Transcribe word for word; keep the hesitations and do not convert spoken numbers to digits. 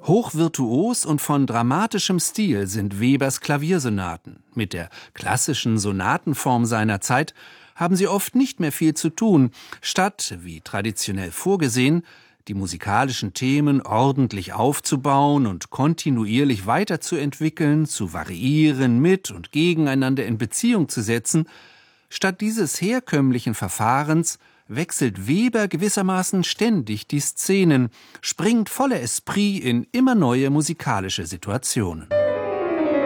Hochvirtuos und von dramatischem Stil sind Webers Klaviersonaten. Mit der klassischen Sonatenform seiner Zeit haben sie oft nicht mehr viel zu tun. Statt, wie traditionell vorgesehen, die musikalischen Themen ordentlich aufzubauen und kontinuierlich weiterzuentwickeln, zu variieren, mit und gegeneinander in Beziehung zu setzen, statt dieses herkömmlichen Verfahrens wechselt Weber gewissermaßen ständig die Szenen, springt voller Esprit in immer neue musikalische Situationen.